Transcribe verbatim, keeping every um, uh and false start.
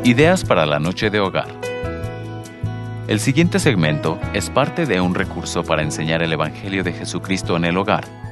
Ideas para la noche de hogar. El siguiente segmento es parte de un recurso para enseñar el Evangelio de Jesucristo en el hogar,